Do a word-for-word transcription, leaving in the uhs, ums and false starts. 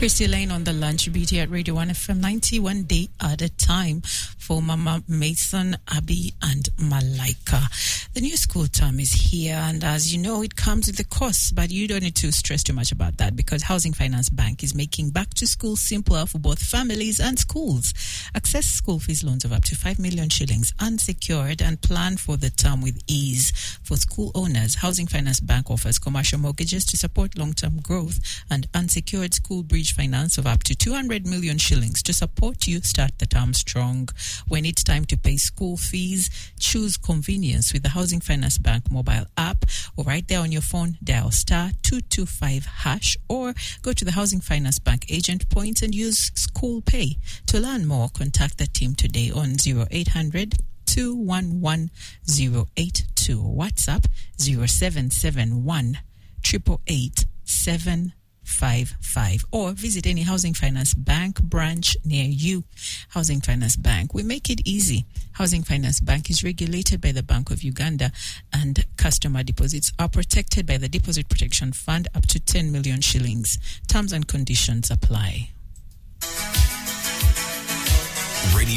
Christy Lane on the Lunch Beauty at Radio one F M ninety-one day at a time for Mama Mason, Abby and Malaika. The new school term is here, and as you know, it comes with the costs, but you don't need to stress too much about that because Housing Finance Bank is making back to school simpler for both families and schools. Access school fees loans of up to five million shillings unsecured and plan for the term with ease. For school owners, Housing Finance Bank offers commercial mortgages to support long-term growth and unsecured school bridge finance of up to two hundred million shillings to support you start the term strong. When it's time to pay school fees, choose convenience with the Housing Finance Bank mobile app, or right there on your phone, dial star two two five hash, or go to the Housing Finance Bank agent points and use School Pay. To learn more, contact the team today on zero eight hundred two one one zero eight two. WhatsApp zero seven seven one eight eight eight seven five five, or visit any Housing Finance Bank branch near you. Housing Finance Bank, we make it easy. Housing Finance Bank is regulated by the Bank of Uganda, and customer deposits are protected by the Deposit Protection Fund up to ten million shillings. Terms and conditions apply. Radio